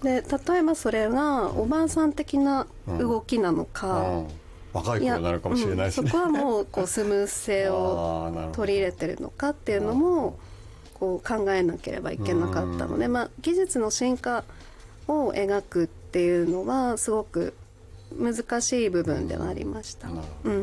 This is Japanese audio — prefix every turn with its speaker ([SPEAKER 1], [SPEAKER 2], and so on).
[SPEAKER 1] で例えばそれがおばあさん的な動きなのか、
[SPEAKER 2] 若い頃になるかもしれないしね、
[SPEAKER 1] そこはもうこうスムース性を取り入れてるのかっていうのもこう考えなければいけなかったので、技術の進化を描くっていうのはすごく難しい部分ではありました。